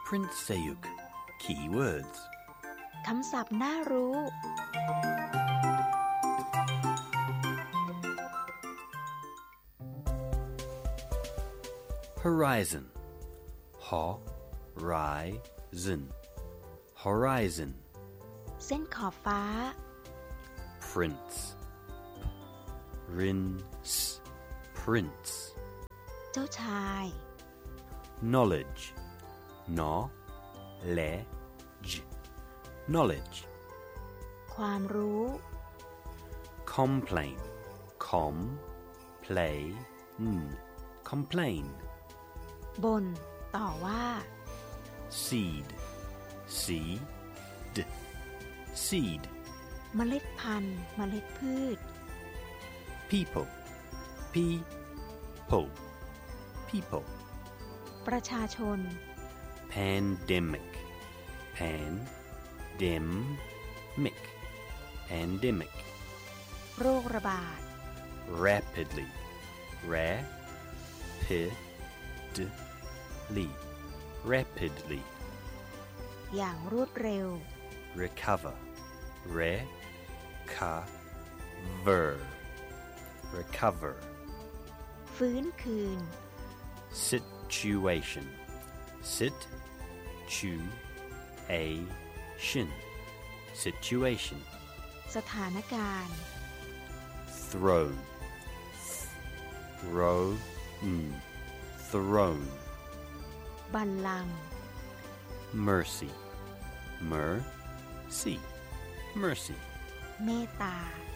Prince Sayuk Keywords คำศัพท์น่ารู้ Horizon Horizon Horizon เส้นขอบฟ้า Prince Prince Prince เจ้าชาย Knowledge Knowledge Knowledge ความรู้ Complain Complain Complain บ่นต่อว่า Seed Seed Seed เมล็ดพันธุ์เมล็ดพืช People People People ประชาชน Pandemic Pandemic Pandemic โรคระบาด Rapidly Rapidly Rapidly อย่างรวดเร็ว Recover Recover ฟื้นคืน Situation Situation สถานการณ์ Throne Throne บัลลังก์ Mercy Mercy เมตตา